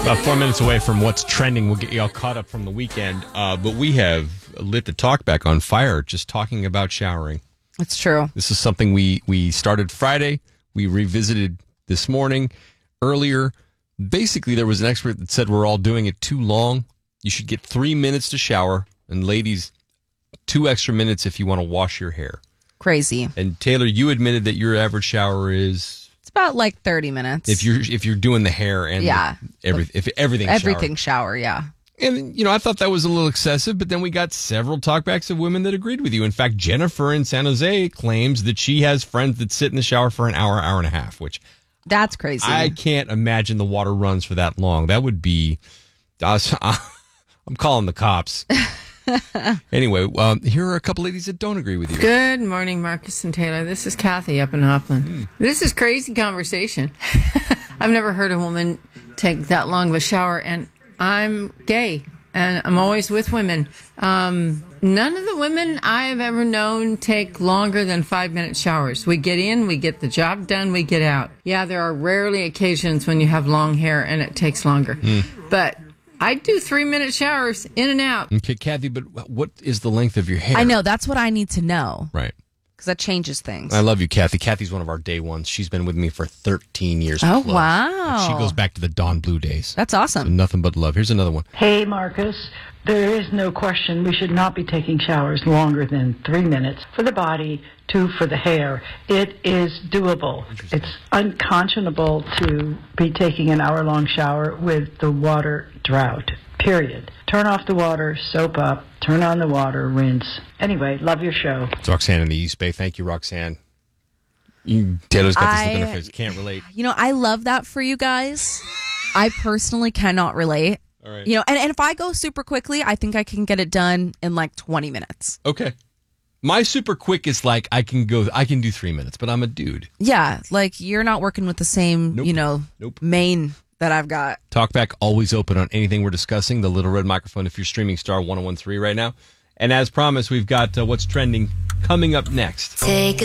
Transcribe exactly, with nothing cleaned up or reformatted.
About four minutes away from what's trending. We'll get you all caught up from the weekend. Uh, but we have lit the talk back on fire just talking about showering. It's true. This is something we, we started Friday. We revisited this morning. Earlier, basically, there was an expert that said we're all doing it too long. You should get three minutes to shower. And ladies, two extra minutes if you want to wash your hair. Crazy. And Taylor, you admitted that your average shower is... It's about like thirty minutes. If you're if you're doing the hair and yeah. every, if everything Everything shower. shower, yeah. And, you know, I thought that was a little excessive, but then we got several talkbacks of women that agreed with you. In fact, Jennifer in San Jose claims that she has friends that sit in the shower for an hour, hour and a half, which... That's crazy. I can't imagine the water runs for that long. That would be... I was, I'm calling the cops. Anyway, um, here are a couple ladies that don't agree with you. Good morning, Marcus and Taylor. This is Kathy up in Hopland. Mm. This is crazy conversation. I've never heard a woman take that long of a shower, and I'm gay, and I'm always with women. Um, none of the women I've ever known take longer than five-minute showers. We get in, we get the job done, we get out. Yeah, there are rarely occasions when you have long hair and it takes longer. Mm. But... I do three-minute showers, in and out. Okay, Kathy, but what is the length of your hair? I know. That's what I need to know. Right. Because that changes things. I love you, Kathy. Kathy's one of our day ones. She's been with me for thirteen years. Oh, plus. wow. She goes back to the Dawn Blue days. That's awesome. So nothing but love. Here's another one. Hey, Marcus. There is no question we should not be taking showers longer than three minutes for the body, two for the hair. It is doable. It's unconscionable to be taking an hour-long shower with the water drought, period. Turn off the water, soap up, turn on the water, rinse. Anyway, love your show. It's Roxanne in the East Bay. Thank you, Roxanne. You, Taylor's got this I, look in her face. Can't relate. You know, I love that for you guys. I personally cannot relate. All right. You know, and, and if I go super quickly, I think I can get it done in like twenty minutes. Okay. My super quick is like I can go, I can do three minutes, but I'm a dude. Yeah, like you're not working with the same, nope. you know, nope. main that I've got. Talkback always open on anything we're discussing. The little red microphone if you're streaming Star one oh one three right now. And as promised, we've got uh, what's trending coming up next. Take